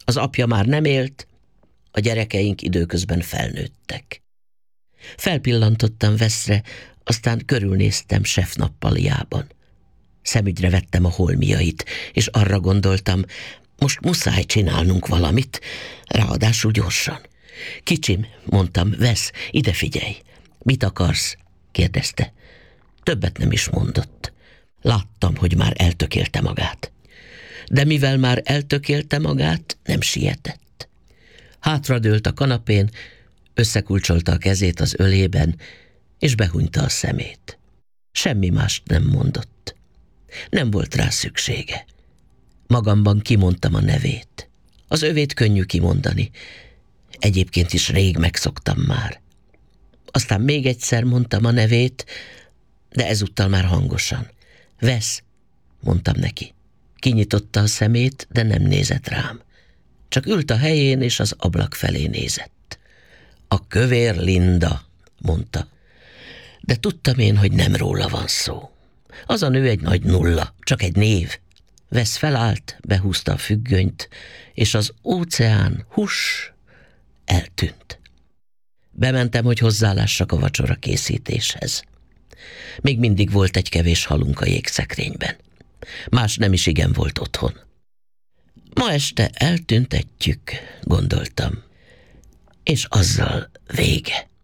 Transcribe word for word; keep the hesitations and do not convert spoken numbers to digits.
Az apja már nem élt, a gyerekeink időközben felnőttek. Felpillantottam Veszre, aztán körülnéztem Sef nappaliában. Szemügyre vettem a holmiait, és arra gondoltam, most muszáj csinálnunk valamit, ráadásul gyorsan. Kicsim, mondtam, Vesz, ide figyelj. Mit akarsz? Kérdezte. Többet nem is mondott. Láttam, hogy már eltökélte magát. De mivel már eltökélte magát, nem sietett. Hátradőlt a kanapén, összekulcsolta a kezét az ölében, és behunyta a szemét. Semmi mást nem mondott. Nem volt rá szüksége. Magamban kimondtam a nevét. Az övét könnyű kimondani. Egyébként is rég megszoktam már. Aztán még egyszer mondtam a nevét, de ezúttal már hangosan. Vesz, mondtam neki. Kinyitotta a szemét, de nem nézett rám. Csak ült a helyén, és az ablak felé nézett. A kövér Linda, mondta. De tudtam én, hogy nem róla van szó. Az a nő egy nagy nulla, csak egy név. Vesz felállt, behúzta a függönyt, és az óceán, hus, eltűnt. Bementem, hogy hozzálássak a vacsora készítéshez. Még mindig volt egy kevés halunk a jégszekrényben. Más nem is igen volt otthon. Ma este eltüntetjük, gondoltam, és azzal vége.